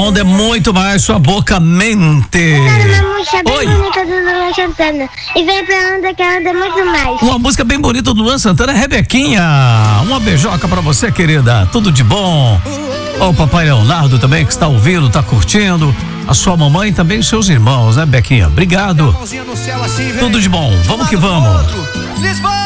onda é muito mais, sua boca mente. Eu quero uma música bem bonita do Luan Santana. E vem pra onda que a onda é muito mais. Uma música bem bonita do Luan Santana, Rebequinha. Uma beijoca pra você, querida. Tudo de bom. O papai Leonardo também, que está ouvindo, tá curtindo. A sua mamãe e também os seus irmãos, né, Bequinha? Obrigado. Tudo de bom. Vamos que vamos.